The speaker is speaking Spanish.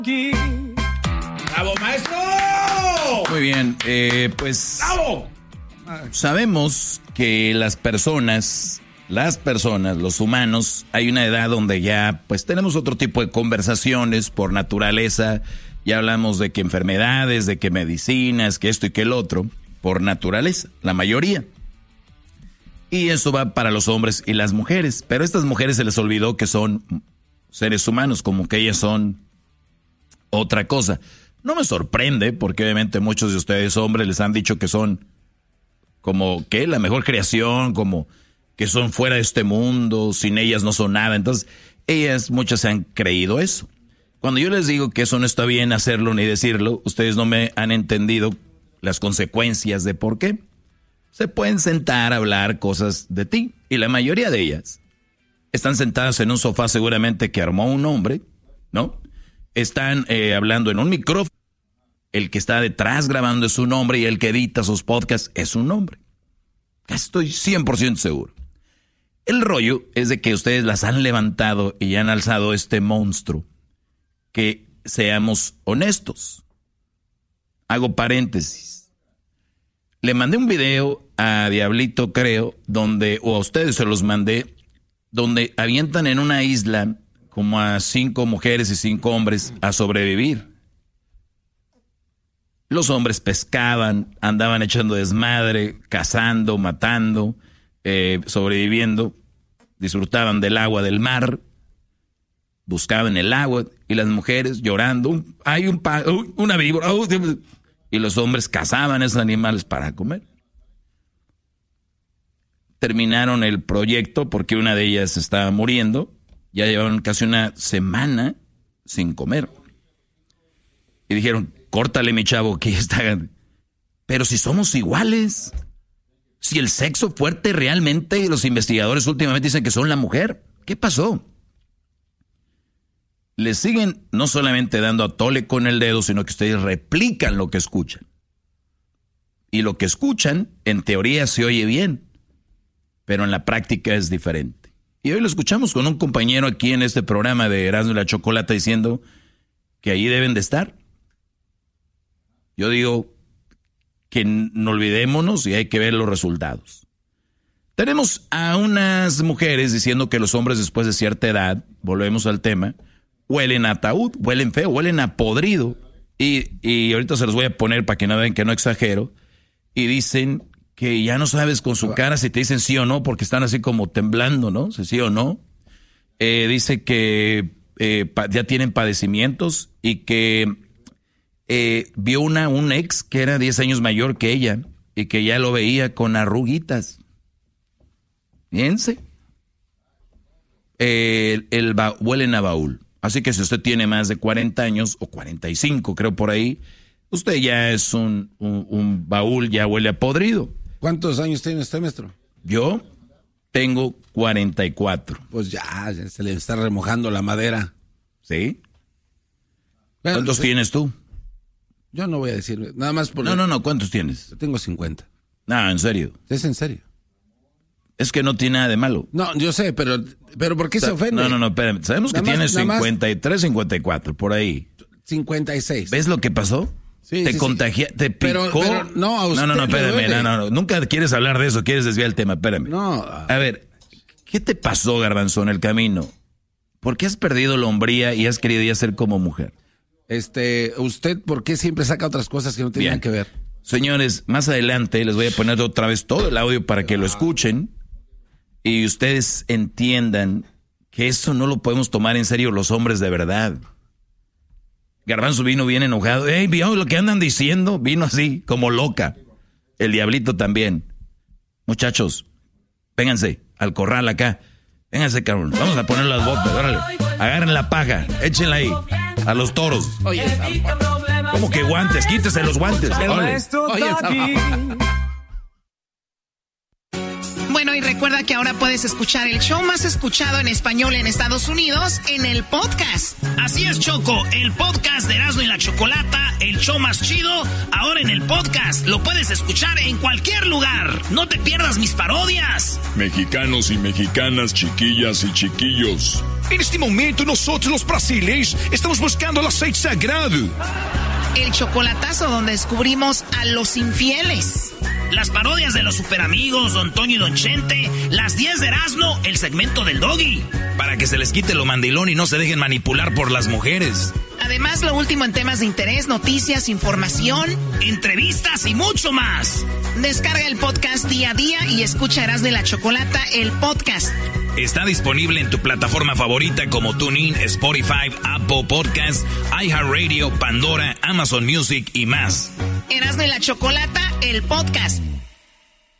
¡Bravo, maestro! Muy bien, pues... ¡Bravo! Sabemos que las personas, los humanos, hay una edad donde ya pues tenemos otro tipo de conversaciones por naturaleza. Ya hablamos de que enfermedades, de que medicinas, que esto y que el otro, por naturaleza, la mayoría. Y eso va para los hombres y las mujeres. Pero a estas mujeres se les olvidó que son seres humanos, como que ellas son otra cosa. No me sorprende, porque obviamente muchos de ustedes hombres les han dicho que son como que la mejor creación, como que son fuera de este mundo, sin ellas no son nada. Entonces, muchas se han creído eso. Cuando yo les digo que eso no está bien hacerlo ni decirlo, ustedes no me han entendido las consecuencias de por qué. Se pueden sentar a hablar cosas de ti, y la mayoría de ellas están sentadas en un sofá seguramente que armó un hombre, ¿no? Están hablando en un micrófono. El que está detrás grabando es un hombre y el que edita sus podcasts es un hombre. Estoy 100% seguro. El rollo es de que ustedes las han levantado y han alzado este monstruo. Que seamos honestos. Hago paréntesis. Le mandé un video a Diablito, creo, o a ustedes se los mandé, donde avientan en una isla como a 5 mujeres y 5 hombres a sobrevivir. Los hombres pescaban, andaban echando desmadre, cazando, matando, sobreviviendo, disfrutaban del agua del mar, buscaban el agua, y las mujeres llorando, hay una víbora, y los hombres cazaban esos animales para comer. Terminaron el proyecto porque una de ellas estaba muriendo, ya llevaban casi una semana sin comer. Y dijeron, córtale, mi chavo, que ya está. Pero si somos iguales, si el sexo fuerte realmente, los investigadores últimamente dicen que son la mujer, ¿qué pasó? Les siguen no solamente dando a tole con el dedo, sino que ustedes replican lo que escuchan. Y lo que escuchan, en teoría, se oye bien, pero en la práctica es diferente. Y hoy lo escuchamos con un compañero aquí en este programa de Erasmo y la Chocolata diciendo que ahí deben de estar. Yo digo que no olvidémonos y hay que ver los resultados. Tenemos a unas mujeres diciendo que los hombres después de cierta edad, volvemos al tema, huelen a ataúd, huelen feo, huelen a podrido. Y ahorita se los voy a poner para que no vean que no exagero. Y dicen que ya no sabes con su cara si te dicen sí o no, porque están así como temblando, ¿no? Si sí o no. Dice que ya tienen padecimientos y que vio un ex que era 10 años mayor que ella y que ya lo veía con arruguitas. Fíjense. Huelen a baúl. Así que si usted tiene más de 40 años, o 45 creo por ahí, usted ya es un baúl, ya huele a podrido. ¿Cuántos años tiene usted, maestro? Yo tengo 44. Pues ya se le está remojando la madera. ¿Sí? ¿Cuántos tienes tú? Yo no voy a decir, nada más por... No, ¿cuántos tienes? Yo tengo 50. No, en serio. ¿Es en serio? Es que no tiene nada de malo. No, yo sé, pero ¿por qué se ofende? No, espérame. Sabemos que tienes 53, 54, por ahí. 56. ¿Ves lo que pasó? Sí, te contagiaste, te picó. Pero no, a usted no, espérame, no. Nunca quieres hablar de eso, quieres desviar el tema, espérame. No. A ver, ¿qué te pasó, Garbanzo, en el camino? ¿Por qué has perdido la hombría y has querido ya ser como mujer? ¿Usted por qué siempre saca otras cosas que no tienen que ver? Señores, más adelante les voy a poner otra vez todo el audio para que lo escuchen y ustedes entiendan que eso no lo podemos tomar en serio los hombres de verdad. Garbanzo vino bien enojado. ¿Vio lo que andan diciendo? Vino así, como loca. El Diablito también. Muchachos, vénganse al corral acá. Vénganse, cabrón. Vamos a poner las botas, órale. Agarren la paja, échenla ahí. A los toros. Oye, ¿cómo que guantes? Quítese los guantes. Bueno, y recuerda que ahora puedes escuchar el show más escuchado en español en Estados Unidos en el podcast. Así es, Choco, el podcast de Erasmo y la Chocolata el show más chido, ahora en el podcast. Lo puedes escuchar en cualquier lugar. No te pierdas mis parodias. Mexicanos y mexicanas, chiquillas y chiquillos. En este momento nosotros los brasileños estamos buscando el aceite sagrado. El chocolatazo donde descubrimos a los infieles. Las parodias de los superamigos, Don Toño y Don Chente. Las 10 de Erasmo, el segmento del Doggy. Para que se les quite lo mandilón y no se dejen manipular por las mujeres. Además, lo último en temas de interés, noticias, información, entrevistas y mucho más. Descarga el podcast día a día y escucha Erasmo y la Chocolata, el podcast. Está disponible en tu plataforma favorita como TuneIn, Spotify, Apple Podcasts, iHeartRadio, Pandora, Amazon Music y más. Erasmo y la Chocolata, el podcast.